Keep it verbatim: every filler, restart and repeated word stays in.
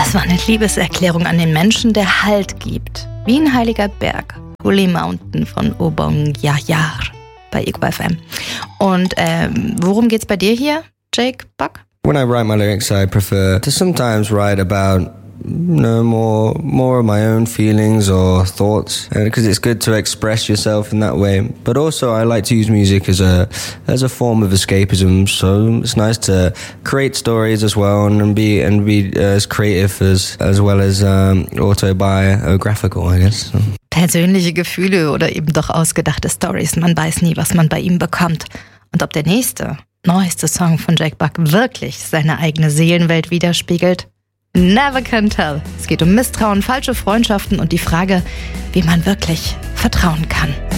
Das war eine Liebeserklärung an den Menschen, der Halt gibt. Wie ein heiliger Berg. Holy Mountain von Obong Yayar bei Igbo F M. Und ähm, worum geht's bei dir hier, Jake Buck? When I write my lyrics, I prefer to sometimes write about, you know, more more of my own feelings or thoughts, because it's good to express yourself in that way. But also, I like to use music as a as a form of escapism. So it's nice to create stories as well, and be and be as creative as as well as um, autobiographical, I guess. Persönliche Gefühle oder eben doch ausgedachte Stories. Man weiß nie, was man bei ihm bekommt. Und ob der nächste, neueste Song von Jake Buck wirklich seine eigene Seelenwelt widerspiegelt? Never can tell. Es geht um Misstrauen, falsche Freundschaften und die Frage, wie man wirklich vertrauen kann.